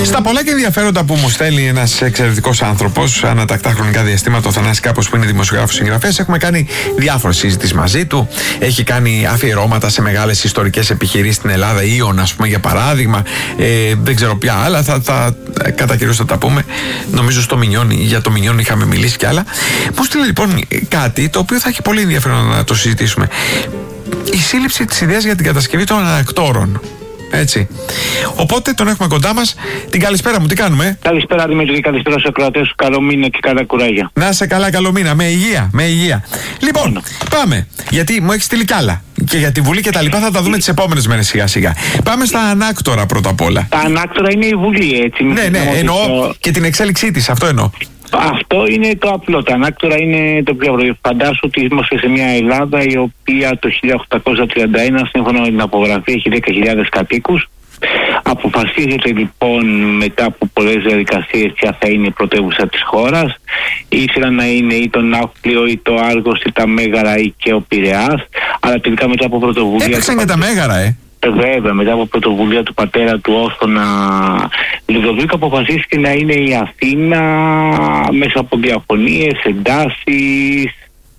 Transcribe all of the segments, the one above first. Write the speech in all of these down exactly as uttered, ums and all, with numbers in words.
Στα πολλά και ενδιαφέροντα που μου στέλνει ένας εξαιρετικός άνθρωπος ανά τακτά χρονικά διαστήματα, ο Θανάσης Κάπος, που είναι δημοσιογράφος συγγραφέας, έχουμε κάνει διάφορες συζητήσεις μαζί του. Έχει κάνει αφιερώματα σε μεγάλες ιστορικές επιχειρήσεις στην Ελλάδα, Ίον, ας πούμε, για παράδειγμα. Ε, δεν ξέρω ποια άλλα, θα, θα, κατά κυρίως θα τα πούμε. Νομίζω στο Μινιόν, για το Μινιόν είχαμε μιλήσει κι άλλα. Μου στείλε λοιπόν κάτι το οποίο θα έχει πολύ ενδιαφέρον να το συζητήσουμε. Η σύλληψη της ιδέας για την κατασκευή των ανακτόρων. Έτσι. Οπότε τον έχουμε κοντά μας. Την καλησπέρα μου, τι κάνουμε? Καλησπέρα Δημήτρη, καλησπέρα στους ακροατές σου. Καλό μήνα και καλά κουράγια. Να είσαι καλά, καλό μήνα. Με υγεία, με υγεία. Λοιπόν, πάμε. Γιατί μου έχει στείλει κι άλλα. Και για τη Βουλή και τα λοιπά θα τα δούμε τις επόμενες μέρες σιγά σιγά. Πάμε στα ανάκτορα πρώτα απ' όλα. Τα ανάκτορα είναι η Βουλή, έτσι. Ναι, ναι, εννοώ το... και την εξέλιξή της, αυτό εννοώ. Αυτό είναι το απλό. Τα ανάκτορα είναι το πιο απλό. Φαντάσου ότι είμαστε σε μια Ελλάδα η οποία το χίλια οκτακόσια τριάντα ένα, σύμφωνα με την απογραφή, έχει δέκα χιλιάδες κατοίκους. Αποφασίζεται λοιπόν μετά από πολλές διαδικασίες ποια θα είναι η πρωτεύουσα της χώρας. Ήθελαν να είναι ή το Ναύπλιο ή το Άργος ή τα Μέγαρα ή και ο Πειραιάς. Αλλά τελικά μετά από πρωτοβουλία. Έπαιξαν και τα Μέγαρα, ε. Βέβαια, μετά από πρωτοβουλία του πατέρα του Όστονα Λουδοβίκο, αποφασίστηκε να είναι η Αθήνα μέσα από διαφωνίες, εντάσεις.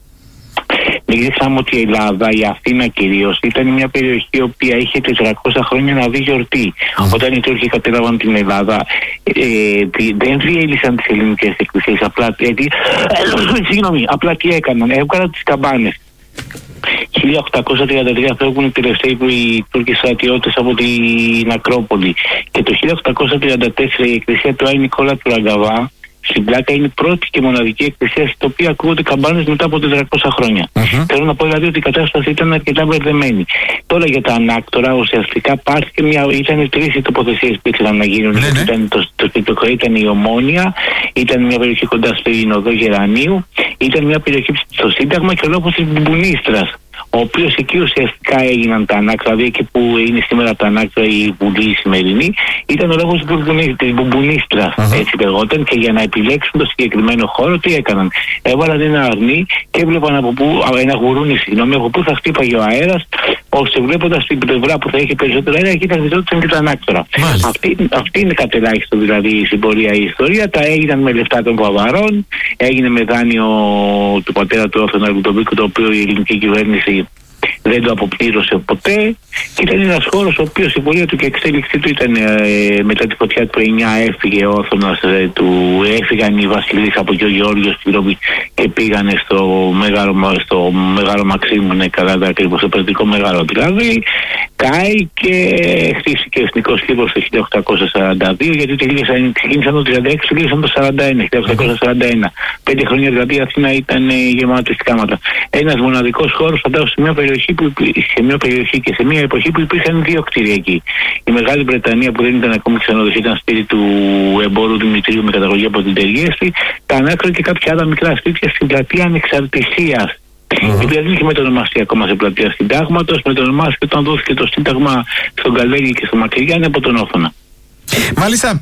Μην ξεχνάμε ότι η Ελλάδα, η Αθήνα κυρίως, ήταν μια περιοχή η οποία είχε τετρακόσια χρόνια να δει γιορτή. Mm. Όταν οι Τούρκοι κατέλαβαν την Ελλάδα, ε, δεν διέλυσαν τις ελληνικές εκκλησίες. Απλά, ε, ε, συγγνώμη, απλά τι έκαναν, έβγαλαν τις καμπάνες. χίλια οκτακόσια τριάντα τρία φεύγουν οι τελευταίοι οι Τούρκοι στρατιώτες από την Ακρόπολη. Και το χίλια οκτακόσια τριάντα τέσσερα η εκκλησία του Άι Νικόλα του Ραγκαβά στην Πλάκα είναι η πρώτη και μοναδική εκκλησία στην οποία ακούγονται καμπάνες μετά από τετρακόσια χρόνια. Mm-hmm. Θέλω να πω δηλαδή ότι η κατάσταση ήταν αρκετά μπερδεμένη. Τώρα για τα ανάκτορα ουσιαστικά πάρθηκε μια, ήταν τρεις οι τοποθεσίες που ήθελαν να γίνουν. Ναι, ναι. Ήταν, το, το, το, το, ήταν η Ομόνια, ήταν μια περιοχή κοντά στην οδό Γερανίου, ήταν μια περιοχή στο Σύνταγμα και ο λόγος της Μπουνίστρας, ο οποίος εκεί ουσιαστικά έγιναν τα ανάκτορα, δηλαδή εκεί που είναι σήμερα τα ανάκτορα η Βουλή η σημερινή, ήταν ο λόγος της Μπουμπουνίστρας, uh-huh. έτσι λεγόταν, και για να επιλέξουν το συγκεκριμένο χώρο τι έκαναν? Έβαλαν ένα αρνί και έβλεπαν από πού, ένα γουρούνι, συγγνώμη, από πού θα χτύπαγε ο αέρας, ώστε βλέποντας την πλευρά που θα είχε περισσότερο αέρα, εκεί θα βριζόταν και τα ανάκτορα. Αυτή, αυτή είναι κατ' ελάχιστο δηλαδή στην πορεία η ιστορία. Τα έγιναν με λεφτά των Βαβαρών, έγινε με δάνειο του πατέρα του Όθωνα Λουδοβίκου, το οποίο η ελληνική κυβέρνηση δεν το αποπλήρωσε ποτέ, και ήταν ένας χώρος ο οποίος η πορεία του και η εξέλιξή του ήταν ε, μετά τη φωτιά του εννιά έφυγε ο Όθωνας, ε, του, έφυγαν οι βασιλείς από και ο Γεώργιος και πήγανε στο Μεγάλο, στο μεγάλο Μαξίμου, ναι, καλά τα ακριβώς, στο παιδικό Μεγάλο δηλαδή, κάει και χτίστηκε ο Εθνικός Κήπος το χίλια οκτακόσια σαράντα δύο, γιατί τελείωσαν, ξεκίνησαν το τριάντα έξι, τελείωσαν το σαράντα ένα, χίλια οκτακόσια σαράντα ένα. Πέντε χρόνια δηλαδή η Αθήνα ήταν ε, γεμάτη σκάματα. Ένας μοναδικός χώρος, φαντάζομαι, σε μια περιοχή που, σε μια περιοχή και σε μια εποχή που υπήρχαν δύο κτίρια εκεί. Η Μεγάλη Βρετανία, που δεν ήταν ακόμη ξενοδοχεία, ήταν σπίτι του εμπόρου Δημητρίου με καταγωγή από την Τεργέστη, τα ανάκτορα και κάποια άλλα μικρά σπίτια στην πλατεία Ανεξαρτησίας. Mm-hmm. Η οποία δεν είχε μετονομαστεί ακόμα σε πλατεία Συντάγματος, μετονομάστηκε όταν δόθηκε το Σύνταγμα στον Καλέγη και στο Μακρυγιάννη από τον Όθωνα. Μάλιστα,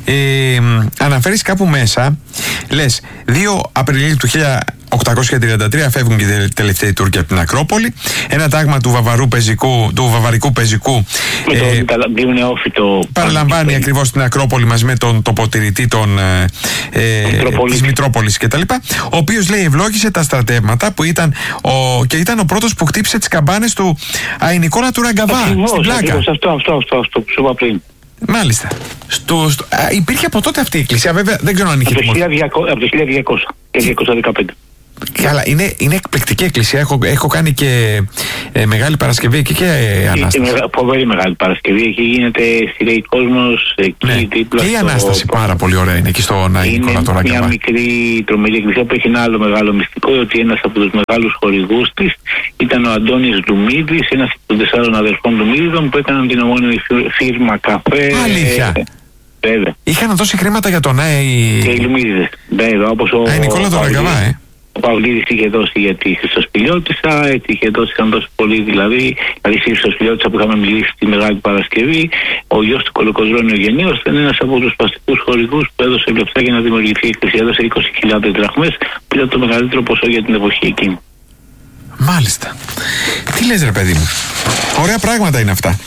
ε, αναφέρεις κάπου μέσα, λες, δύο Απριλίου του χίλια οκτακόσια τριάντα τρία φεύγουν και οι τελευταίοι Τούρκοι από την Ακρόπολη. Ένα τάγμα του, βαβαρού πεζικού, του βαβαρικού πεζικού με το ε, νεόφυτο παραλαμβάνει ακριβώς την Ακρόπολη μαζί με τον τοποτηρητή των, ε, της Μητρόπολης κτλ. Ο οποίος, λέει, ευλόγησε τα στρατεύματα που ήταν ο, και ήταν ο πρώτος που χτύπησε τις καμπάνες του Άι Νικόλα του Ραγκαβά στην Πλάκα. Ακριβώς, αυτό, αυτό, αυτό, αυτό που σου είπα πριν. Μάλιστα. Στο, στο, α, υπήρχε από τότε αυτή η εκκλησία, βέβαια, δεν ξέρω αν είχε. Από το χίλια διακόσια και διακόσια δεκαπέντε. Καλά, είναι, είναι εκπληκτική εκκλησία. Έχω, έχω κάνει και ε, Μεγάλη Παρασκευή εκεί και ε, Ανάσταση. Είναι φοβερή Μεγάλη Παρασκευή. Εκεί γίνεται στηραίει κόσμος. Εκεί, ναι. δίπλα και η Ανάσταση στο... πάρα πολύ ωραία είναι εκεί στον Άι Νικόλα του Ραγκαβά. Είναι μια μικρή τρομερή εκκλησία που έχει ένα άλλο μεγάλο μυστικό, ότι ένας από τους μεγάλους χορηγούς της ήταν ο Αντώνης Λουμίδης, ένας από των τεσσάρων αδερφών Λουμίδων που έκαναν την ομώνυμη φίρμα καφέ. Αλήθεια. Βέβαια. Είχαν δώσει χρήματα για τον Άι. Και οι Λουμίδες. Βέβαια, όπως ο Άι Νικόλα του Ραγκαβά, ε. Ο Παυλίδης είχε δώσει για τη Χριστοσπηλιώτισσα, έτσι είχε δώσει, είχαν δώσει πολύ δηλαδή, δηλαδή στη Χριστοσπηλιώτισσα που είχαμε μιλήσει τη Μεγάλη Παρασκευή. Ο γιος του Κολοκοζρώνη, ο Γενναίος, ήταν ένας από τους παστικούς χορηγούς που έδωσε λεφτά για να δημιουργηθεί η εκκλησία. Έδωσε είκοσι χιλιάδες δραχμές, που ήταν το μεγαλύτερο ποσό για την εποχή εκείνη. Μάλιστα. Τι λες, ρε παιδί μου. Ωραία πράγματα είναι αυτά.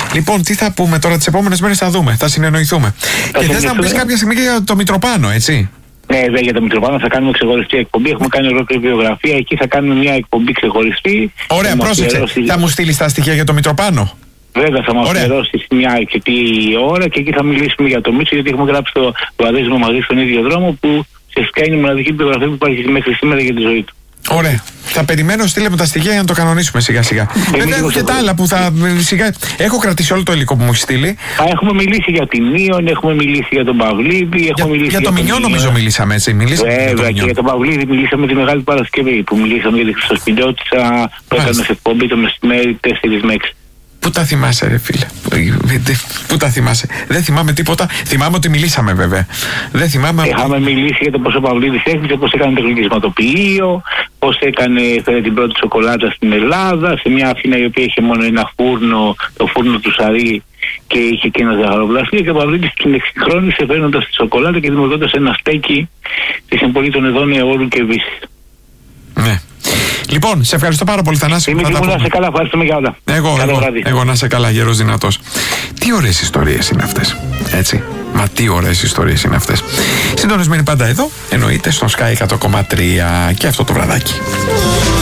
Λοιπόν, τι θα πούμε τώρα, τις επόμενες μέρες θα δούμε, θα συνεννοηθούμε. Θα και θες να μου πεις κάποια στιγμή και για το Μητροπάνο, έτσι? Ναι, βέβαια, για το Μητροπάνο θα κάνουμε ξεχωριστή εκπομπή. Έχουμε κάνει ολόκληρη βιογραφία. Εκεί θα κάνουμε μια εκπομπή ξεχωριστή. Ωραία, πρόσεξε. Αφιερώσει... Θα μου στείλεις τα στοιχεία για το Μητροπάνο. Βέβαια, θα μας αφιερώσει μια αρκετή ώρα και εκεί θα μιλήσουμε για το Μίτσο, γιατί έχουμε γράψει το βαδίζουμε μαζί στον ίδιο δρόμο, που ουσιαστικά είναι η μοναδική βιογραφία που υπάρχει μέχρι σήμερα για τη ζωή του. Ωραία. Θα περιμένω, στείλε μου τα στοιχεία για να το κανονίσουμε σιγά σιγά. Βέβαια έχω και τα άλλα που θα. Σιγά... Έχω κρατήσει όλο το υλικό που μου έχει στείλει. Α, έχουμε μιλήσει για την Μίον, έχουμε μιλήσει για τον Παυλίδη. Για, μιλήσει για, για το Μινιό νομίζω μιλήσαμε, έτσι. Μιλήσαμε. Βέβαια, και για τον Παυλίδη μιλήσαμε τη Μεγάλη Παρασκευή, που μιλήσαμε για τη Χριστοσπηλιώτισσα που έκανε σε εκπομπή το μεσημέρι τέσσερα με έξι. Πού τα θυμάσαι, ρε φίλε? Πού τα θυμάσαι? Δεν θυμάμαι τίποτα. Θυμάμαι ότι μιλήσαμε, βέβαια. Δεν θυμάμαι. Είχαμε μιλήσει για το πώς ο Παυλίδης έκλεισε, πώς έκανε το γλυκισματοποιείο, πώς έκανε φέρε την πρώτη σοκολάτα στην Ελλάδα, σε μια Αθήνα η οποία είχε μόνο ένα φούρνο, το φούρνο του Σαρί, και είχε και ένα ζαχαροπλαστείο. Και ο Παυλίδης την εξυγχρόνισε φέρνοντας τη σοκολάτα και δημιουργώντας ένα στέκι της εμπολίτων εδών αιώρου και βύσης. Ναι. Λοιπόν, σε ευχαριστώ πάρα πολύ, Θανάση. Είμαι και να σε καλά, ευχαριστούμε για όλα. Εγώ, εγώ, εγώ να σε καλά, γερός δυνατός. Τι ωραίες ιστορίες είναι αυτές, έτσι. Μα τι ωραίες ιστορίες είναι αυτές. Συντονισμένοι πάντα εδώ, εννοείται, στον Sky εκατό κόμμα τρία και αυτό το βραδάκι.